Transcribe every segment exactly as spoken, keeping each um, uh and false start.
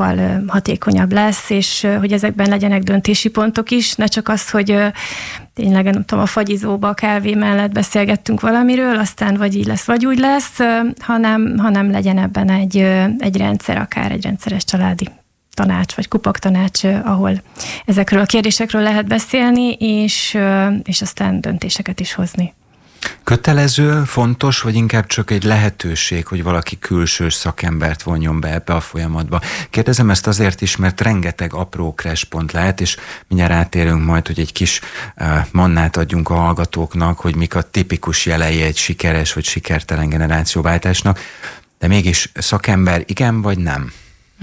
sokkal hatékonyabb lesz, és hogy ezekben legyenek döntési pontok is, ne csak az, hogy tényleg nem tudom, a fagyizóba a kávé mellett beszélgettünk valamiről, aztán vagy így lesz, vagy úgy lesz, hanem, hanem legyen ebben egy, egy rendszer, akár egy rendszeres családi tanács, vagy kupaktanács, ahol ezekről a kérdésekről lehet beszélni, és, és aztán döntéseket is hozni. Kötelező, fontos, vagy inkább csak egy lehetőség, hogy valaki külsős szakembert vonjon be ebbe a folyamatba? Kérdezem ezt azért is, mert rengeteg apró crashpont lehet, és mindjárt átérünk majd, hogy egy kis uh, mannát adjunk a hallgatóknak, hogy mik a tipikus jelei egy sikeres vagy sikertelen generációváltásnak, de mégis szakember igen vagy nem?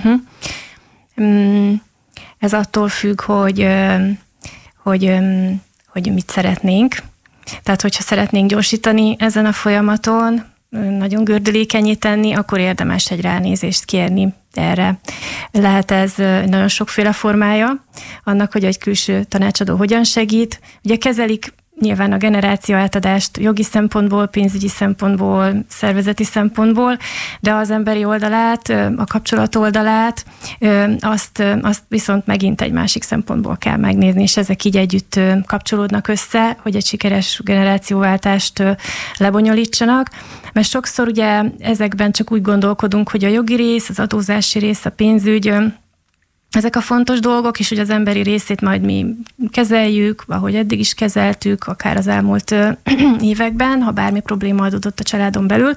Uh-huh. Ez attól függ, hogy, hogy, hogy mit szeretnénk. Tehát, hogyha szeretnénk gyorsítani ezen a folyamaton, nagyon gördülékenyé tenni, akkor érdemes egy ránézést kérni erre. Lehet ez nagyon sokféle formája annak, hogy egy külső tanácsadó hogyan segít. Ugye kezelik nyilván a generáció átadást jogi szempontból, pénzügyi szempontból, szervezeti szempontból, de az emberi oldalát, a kapcsolat oldalát, azt, azt viszont megint egy másik szempontból kell megnézni, és ezek így együtt kapcsolódnak össze, hogy egy sikeres generációváltást lebonyolítsanak, mert sokszor ugye ezekben csak úgy gondolkodunk, hogy a jogi rész, az adózási rész, a pénzügy, ezek a fontos dolgok, és hogy az emberi részét majd mi kezeljük, ahogy eddig is kezeltük, akár az elmúlt években, ha bármi probléma adódott a családon belül,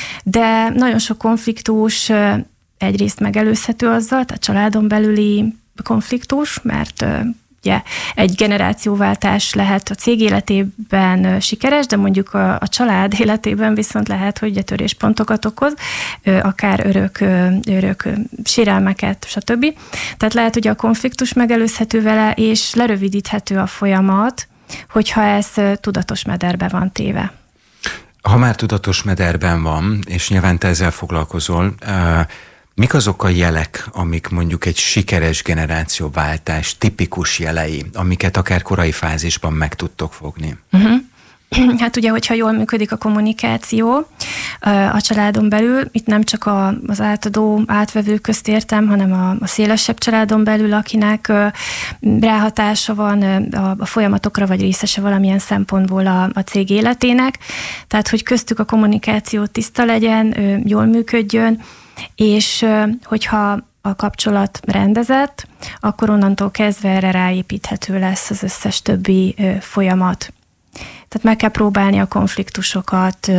de nagyon sok konfliktus egyrészt megelőzhető azzal, tehát családon belüli konfliktus, mert ugye egy generációváltás lehet a cég életében sikeres, de mondjuk a, a család életében viszont lehet, hogy töréspontokat okoz, akár örök, örök sérelmeket, stb. Tehát lehet, hogy a konfliktus megelőzhető vele, és lerövidíthető a folyamat, hogyha ez tudatos mederbe van téve. Ha már tudatos mederben van, és nyilván te ezzel foglalkozol, mik azok a jelek, amik mondjuk egy sikeres generációváltás tipikus jelei, amiket akár korai fázisban meg tudtok fogni? Uh-huh. Hát ugye, hogyha jól működik a kommunikáció a családon belül, itt nem csak a, az átadó, átvevő közt értem, hanem a, a szélesebb családon belül, akinek ráhatása van a, a folyamatokra, vagy részese valamilyen szempontból a, a cég életének. Tehát, hogy köztük a kommunikáció tiszta legyen, jól működjön, és hogyha a kapcsolat rendezett, akkor onnantól kezdve erre ráépíthető lesz az összes többi folyamat. Tehát meg kell próbálni a konfliktusokat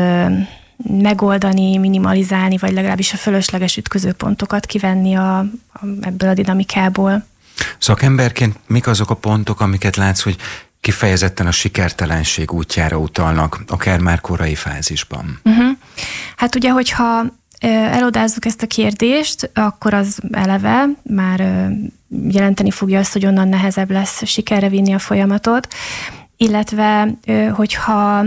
megoldani, minimalizálni, vagy legalábbis a fölösleges ütközőpontokat kivenni a, a, ebből a dinamikából. Szakemberként mik azok a pontok, amiket látsz, hogy kifejezetten a sikertelenség útjára utalnak, akár már korai fázisban? Uh-huh. Hát ugye, hogyha elodázzuk ezt a kérdést, akkor az eleve már jelenteni fogja azt, hogy onnan nehezebb lesz sikerre vinni a folyamatot, illetve hogyha,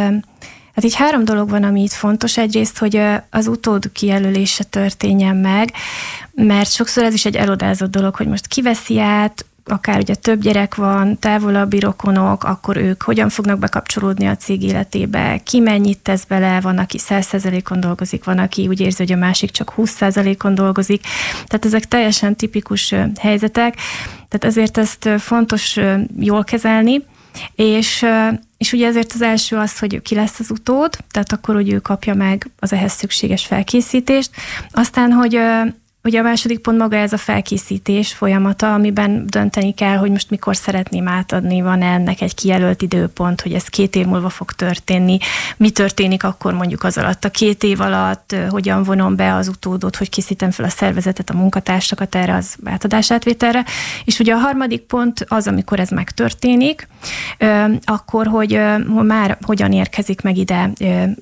hát így három dolog van, ami itt fontos. Egyrészt, hogy az utód kijelölése történjen meg, mert sokszor ez is egy elodázott dolog, hogy most ki veszi át, akár ugye több gyerek van, távolabbi rokonok, akkor ők hogyan fognak bekapcsolódni a cég életébe, ki mennyit tesz bele, van, aki száz százalékon dolgozik, van, aki úgy érzi, hogy a másik csak húsz százalékon dolgozik. Tehát ezek teljesen tipikus helyzetek, tehát ezért ezt fontos jól kezelni, és, és ugye ezért az első az, hogy ki lesz az utód, tehát akkor, hogy ő kapja meg az ehhez szükséges felkészítést, aztán, hogy ugye a második pont maga ez a felkészítés folyamata, amiben dönteni kell, hogy most mikor szeretném átadni, van ennek egy kijelölt időpont, hogy ez két év múlva fog történni, mi történik akkor mondjuk az alatt a két év alatt, hogyan vonom be az utódot, hogy készítem fel a szervezetet, a munkatársakat erre az átadásátvételre. És ugye a harmadik pont az, amikor ez megtörténik, akkor, hogy már hogyan érkezik meg ide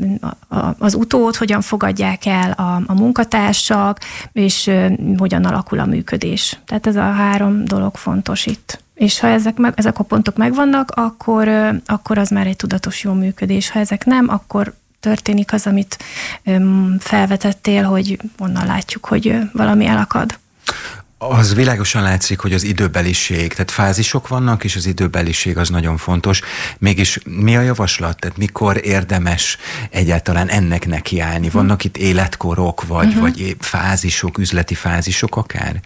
az utód, hogyan fogadják el a, a munkatársak, és hogyan alakul a működés. Tehát ez a három dolog fontos itt. És ha ezek, meg, ezek a pontok megvannak, akkor, akkor az már egy tudatos jó működés. Ha ezek nem, akkor történik az, amit felvetettél, hogy onnan látjuk, hogy valami elakad. Az világosan látszik, hogy az időbeliség, tehát fázisok vannak, és az időbeliség az nagyon fontos. Mégis mi a javaslat? Tehát mikor érdemes egyáltalán ennek nekiállni? Vannak itt életkorok, vagy, uh-huh. vagy fázisok, üzleti fázisok akár?